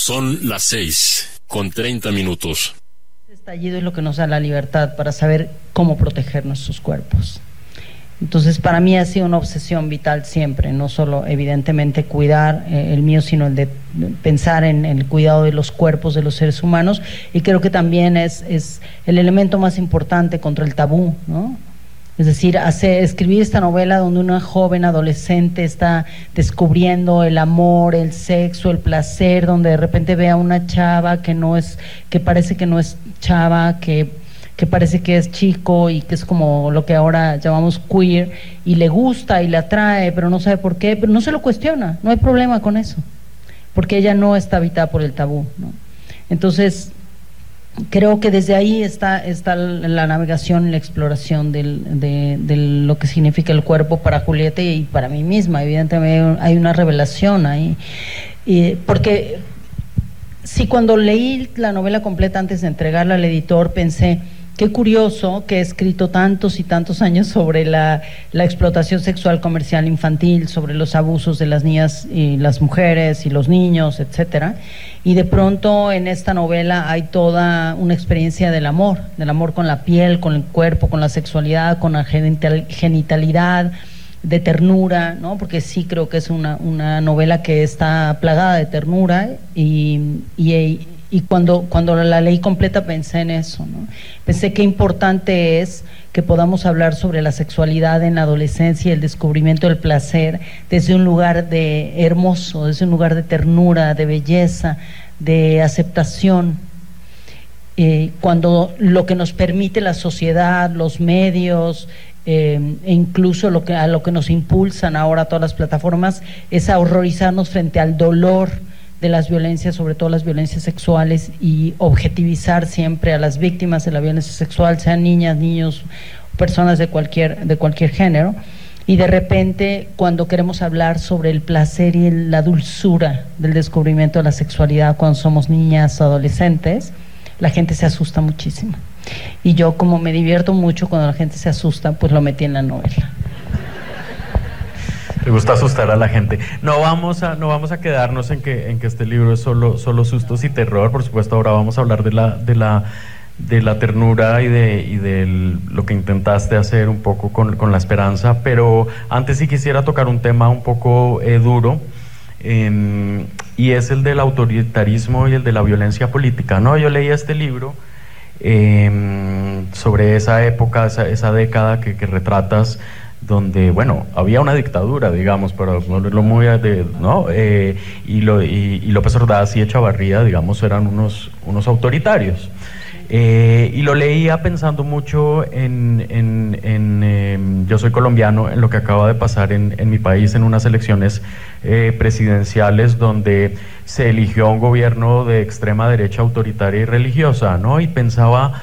Son las 6:30. Este estallido es lo que nos da la libertad para saber cómo proteger nuestros cuerpos. Entonces, para mí ha sido una obsesión vital siempre, no solo evidentemente cuidar el mío, sino el de pensar en el cuidado de los cuerpos de los seres humanos, y creo que también es el elemento más importante contra el tabú, ¿no? Es decir, escribir esta novela donde una joven adolescente está descubriendo el amor, el sexo, el placer, donde de repente ve a una chava que parece que no es chava, que parece que es chico y que es como lo que ahora llamamos queer, y le gusta y le atrae, pero no sabe por qué, pero no se lo cuestiona, no hay problema con eso, porque ella no está habitada por el tabú, ¿no? Entonces, creo que desde ahí está la navegación, la exploración de lo que significa el cuerpo para Julieta y para mí misma. Evidentemente hay una revelación ahí, porque sí, cuando leí la novela completa antes de entregarla al editor, pensé, qué curioso que he escrito tantos y tantos años sobre la explotación sexual comercial infantil, sobre los abusos de las niñas y las mujeres y los niños, etcétera, y de pronto en esta novela hay toda una experiencia del amor con la piel, con el cuerpo, con la sexualidad, con la genitalidad, de ternura, ¿no? Porque sí creo que es una novela que está plagada de ternura, y cuando la leí completa pensé en eso, ¿no? Pensé qué importante es que podamos hablar sobre la sexualidad en la adolescencia y el descubrimiento del placer desde un lugar de hermoso, desde un lugar de ternura, de belleza, de aceptación, cuando lo que nos permite la sociedad, los medios, e incluso a lo que nos impulsan ahora todas las plataformas es a horrorizarnos frente al dolor de las violencias, sobre todo las violencias sexuales, y objetivizar siempre a las víctimas de la violencia sexual, sean niñas, niños, personas de cualquier género. Y de repente, cuando queremos hablar sobre el placer y la dulzura del descubrimiento de la sexualidad cuando somos niñas o adolescentes, la gente se asusta muchísimo. Y yo, como me divierto mucho cuando la gente se asusta, pues lo metí en la novela. Te gusta asustar a la gente. No vamos a quedarnos en que este libro es solo sustos y terror. Por supuesto, ahora vamos a hablar de la ternura y de lo que intentaste hacer un poco con la esperanza. Pero antes sí quisiera tocar un tema un poco duro, y es el del autoritarismo y el de la violencia política, ¿no? Yo leí este libro sobre esa época, esa década que retratas, donde, bueno, había una dictadura, digamos, pero lo muy ¿no? Y López Ordaz y Echavarría, digamos, eran unos autoritarios. Y lo leía pensando mucho en Yo soy colombiano, en lo que acaba de pasar en mi país, en unas elecciones presidenciales donde se eligió un gobierno de extrema derecha autoritaria y religiosa, ¿no? Y pensaba